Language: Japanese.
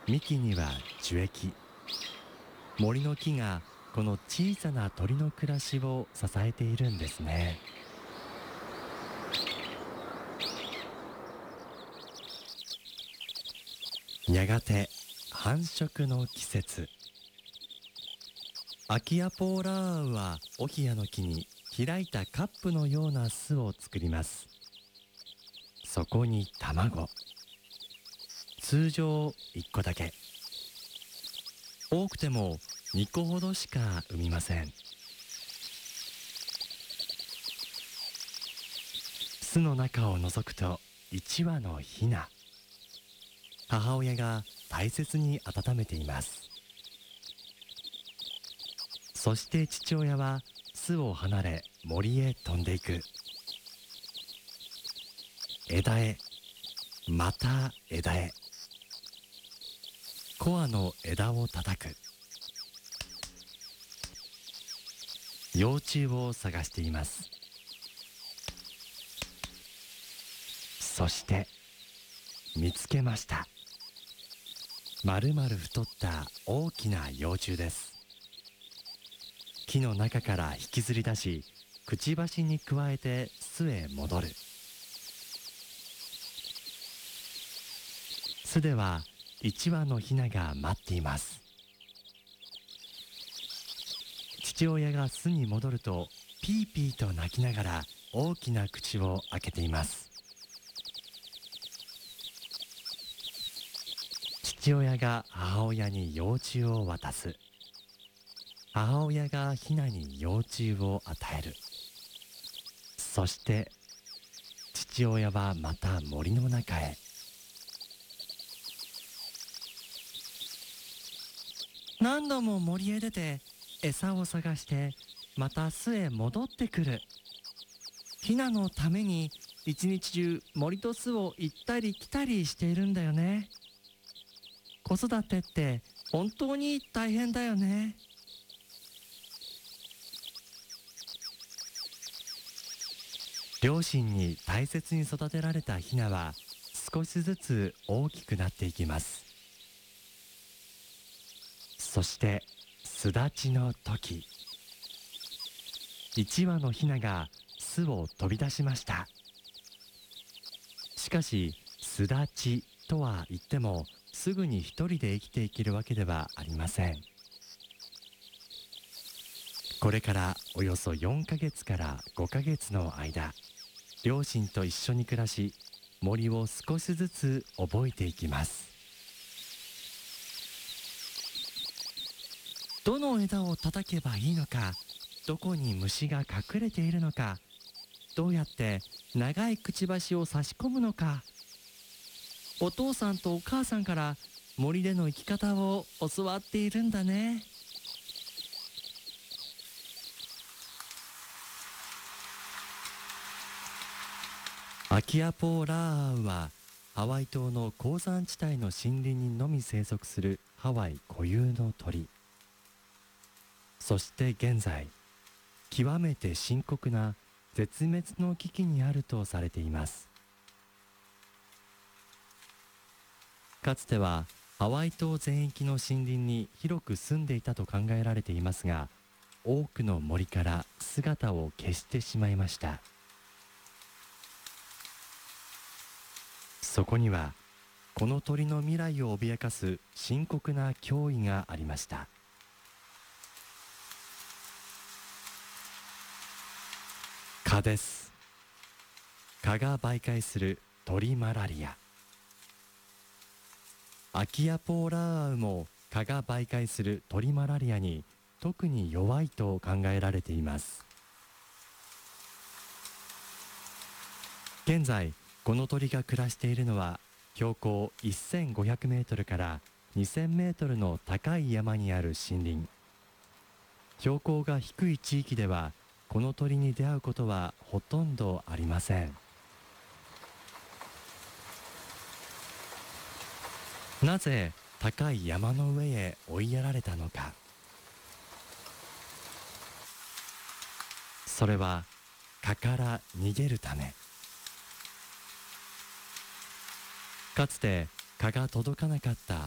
幹には樹液。森の木がこの小さな鳥の暮らしを支えているんですね。やがて繁殖の季節。アキアポーラーアウはオヒアの木に開いたカップのような巣を作ります。そこに卵。通常1個だけ。多くても2個ほどしか産みません。巣の中を覗くと1羽のヒナ。母親が大切に温めています。そして父親は巣を離れ森へ飛んでいく。枝へ、また枝へ。コアの枝を叩く。幼虫を探しています。そして見つけました。まるまる太った大きな幼虫です。木の中から引きずり出し、くちばしにくわえて巣へ戻る。巣では1羽のヒナが待っています。父親が巣に戻るとピーピーと鳴きながら大きな口を開けています。父親が母親に幼虫を渡す。母親がヒナに幼虫を与える。そして父親はまた森の中へ。何度も森へ出て餌を探してまた巣へ戻ってくる。ヒナのために一日中森と巣を行ったり来たりしているんだよね。子育てって本当に大変だよね。両親に大切に育てられたヒナは少しずつ大きくなっていきます。そして巣立ちの時、1羽のヒナが巣を飛び出しました。しかし巣立ちとは言ってもすぐに一人で生きていけるわけではありません。これからおよそ4ヶ月から5ヶ月の間、両親と一緒に暮らし、森を少しずつ覚えていきます。どの枝を叩けばいいのか、どこに虫が隠れているのか、どうやって長いくちばしを差し込むのか、お父さんとお母さんから森での生き方を教わっているんだね。アキアポーラーアウはハワイ島の高山地帯の森林にのみ生息するハワイ固有の鳥。そして現在、極めて深刻な絶滅の危機にあるとされています。かつてはハワイ島全域の森林に広く住んでいたと考えられていますが、多くの森から姿を消してしまいました。そこにはこの鳥の未来を脅かす深刻な脅威がありました。蚊です。蚊が媒介する鳥マラリア。アキアポーラーアウも蚊が媒介する鳥マラリアに特に弱いと考えられています。現在この鳥が暮らしているのは標高1500メートルから2000メートルの高い山にある森林。標高が低い地域ではこの鳥に出会うことはほとんどありません。なぜ高い山の上へ追いやられたのか。それは蚊から逃げるため。かつて蚊が届かなかった